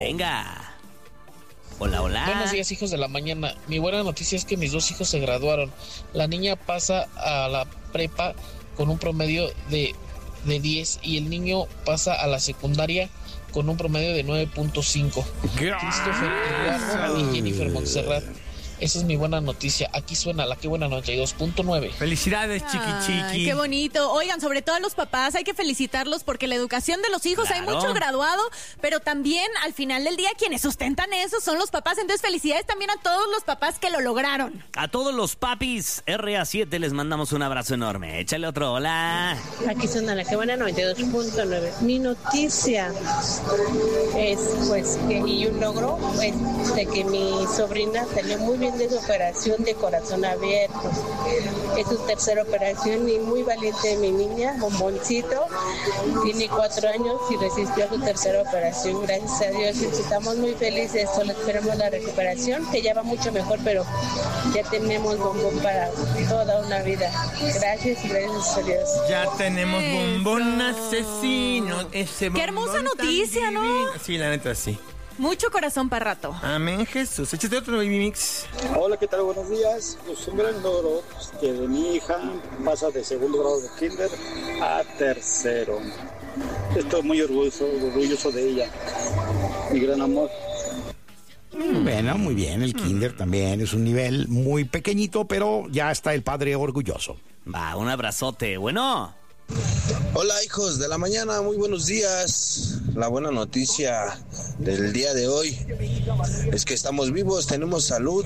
Venga. Hola, hola. Buenos días, hijos de la mañana. Mi buena noticia es que mis dos hijos se graduaron. La niña pasa a la prepa con un promedio de 10 y el niño pasa a la secundaria con un promedio de 9.5. Christopher Eduardo y Jennifer Montserrat. Esa es mi buena noticia. Aquí suena la que buena 92.9. Felicidades, chiqui. Qué bonito. Oigan, sobre todo a los papás, hay que felicitarlos porque la educación de los hijos, claro, hay mucho graduado, pero también al final del día quienes sustentan eso son los papás. Entonces, felicidades también a todos los papás que lo lograron. A todos los papis RA7 les mandamos un abrazo enorme. Échale otro, hola. Aquí suena la que buena 92.9. Mi noticia es pues que y un logro de que mi sobrina salió muy bien de su operación de corazón abierto. Es su tercera operación y muy valiente mi niña, bomboncito. Tiene 4 años y resistió a su tercera operación, gracias a Dios. Y estamos muy felices, solo esperamos la recuperación, que ya va mucho mejor, pero ya tenemos bombón para toda una vida. Gracias y gracias a Dios. Ya tenemos bombón asesino. Ese bombón. Qué hermosa noticia, ¿no? Divino. Sí, la neta, sí. Mucho corazón para rato. Amén, Jesús. Échate otro baby mix. Hola, ¿qué tal? Buenos días. Pues un gran logro que de mi hija pasa de segundo grado de kinder a tercero. Estoy muy orgulloso de ella. Mi gran amor. Bueno, muy bien, el kinder también es un nivel muy pequeñito, pero ya está el padre orgulloso. Va, un abrazote. Bueno. Hola, hijos de la mañana, muy buenos días. La buena noticia del día de hoy es que estamos vivos, tenemos salud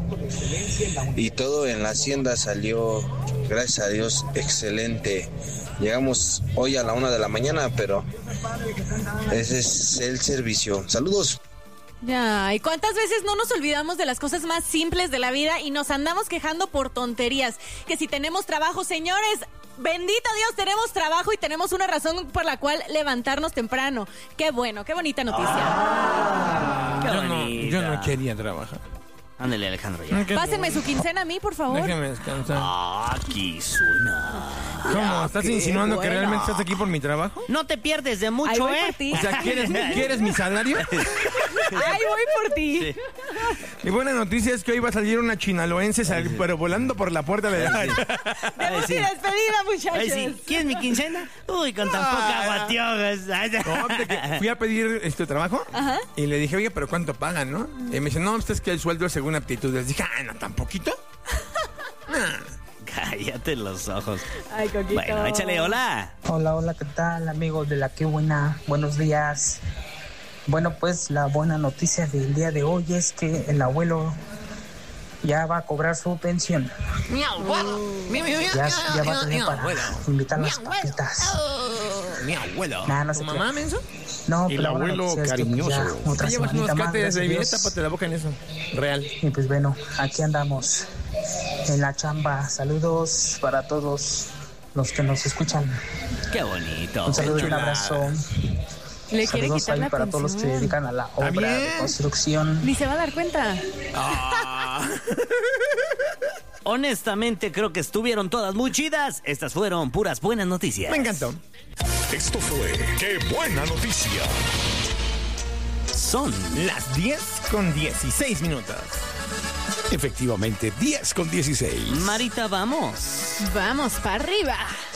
y todo en la hacienda salió, gracias a Dios, excelente. Llegamos hoy a la 1 de la mañana, pero ese es el servicio. Saludos. Ya, ¿y cuántas veces no nos olvidamos de las cosas más simples de la vida y nos andamos quejando por tonterías? Que si tenemos trabajo, señores, bendito Dios, tenemos trabajo y tenemos una razón por la cual levantarnos temprano. Qué bueno, qué bonita noticia. Qué bonita. Yo no quería trabajar. Ándale, Alejandro, ya. Pásenme su quincena a mí, por favor. Déjame descansar. Aquí suena. ¿Cómo? ¿Estás insinuando que realmente estás aquí por mi trabajo? No te pierdes de Ahí mucho, voy por ti. O sea, ¿quieres mi salario? Ay, voy por ti. Sí. Mi buena noticia es que hoy va a salir una chinaloense, pero volando por la puerta de la... Demos y despedida, muchachos. Ay, sí. ¿Quieres mi quincena? Uy, con tan poca guatiogas. No, fui a pedir trabajo. Ajá. Y le dije, oye, pero ¿cuánto pagan, no? Y me dice, no, es que el sueldo es según aptitud. Les dije, no, ¿tan poquito? Cállate los ojos. Ay, Coquito. Bueno, échale, hola. Hola, ¿qué tal, amigos de la Qué Buena? Buenos días. Bueno, pues la buena noticia del día de hoy es que el abuelo ya va a cobrar su pensión. Mi abuelo. Ya va a tener para invitar las papitas. Mi abuelo. Nah, no ¿Tu sé mamá, qué. menso? No, El pero la buena abuelo noticia es que, pues, cariñoso. ya otra Te llevas unos semanita más, cates de gracias a bebida, Dios. tápate la boca en eso. Real. Y pues bueno, aquí andamos en la chamba. Saludos para todos los que nos escuchan. Qué bonito. Un saludo y un chulada. abrazo. Le quiere Saludos quitar ahí la para todos los que se pensión. dedican a la obra bien. de construcción. Ni se va a dar cuenta. Honestamente, creo que estuvieron todas muy chidas. Estas fueron puras buenas noticias. Me encantó. Esto fue ¡Qué buena noticia! Son Las 10:16 minutos. Efectivamente, 10:16. Marita, vamos. Vamos para arriba.